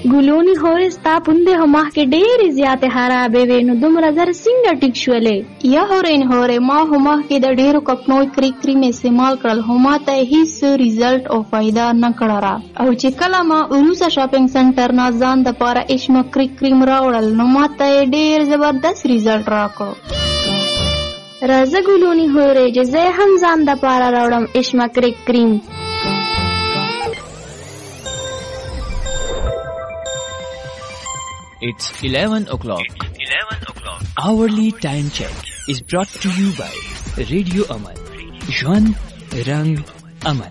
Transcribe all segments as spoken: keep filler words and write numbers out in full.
ګلونی هورې ستا پوندې خو مخکې ډېرې زیاتې خرابې وې نو دومره زر څنګه ټیک شولې؟ یا هورین هورې ما خو مخکې د ډېرو کپنوی کریک کریم استعمال کړل خو ما ته هیڅ ریزلټ او فایده نه کړه را. او چې کله ما وروسته شاپینګ سنټر نه ځان دپاره اشما کریک کریم راوړل نو ما ته یې ډېر زبردست ریزلټ راکړو. راځه ګلونی هورې چې زه هم ځان دپاره راوړم اشما کریک کریم. It's eleven o'clock. It's eleven o'clock. Hourly time check is brought to you by Radio Aman. Jwan Rang Aman.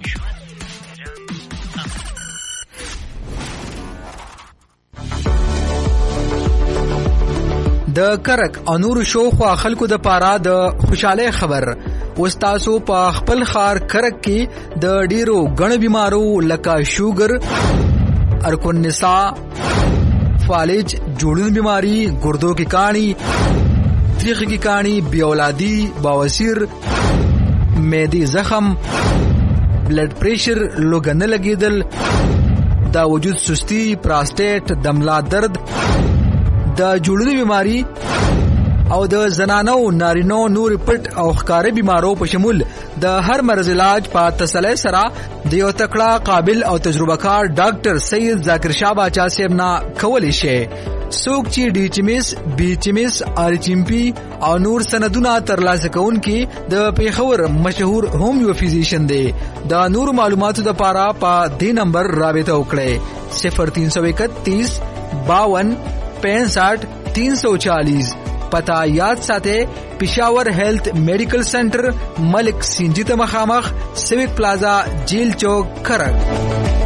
د کرک انور شو خو خلکو د پاره د خوشاله خبر وستاسو په خپل خار کرک کې د ډیرو غن بیمارو لکه شوګر ارکون نسا فالج جوړون بیماری ګردو کی کانی تریخ کی کانی بی اولادی بواسیر معدی زخم بلڈ پریشر لوګن لګیدل دا وجود سستی پراسټیټ دملا درد د جوړونی بیماری او د زنانو نارینو نور پټ او ښکارې بیمارو په شمول د هر مرض علاج په تسلی سره د یو تکړه قابل او تجربه کار ډاکټر سید ذاکر شاه باچا صاحب نه کولی شي. څوک چې ډي چیمس بي چیمس آر چیمپي او نور سندونه ترلاسه کوونکي د پیښور مشهور هومیو فزیشن دی. د نور معلوماتو لپاره په دې نمبر رابطه وکړئ صفر تین سو اکتیس باون پینسٹھ تین سو چالیس. پتا یاد ساته پشاور ہیلتھ میڈیکل سینٹر ملک سنجیت مخامخ سیوک پلازا جیل چوک کرک.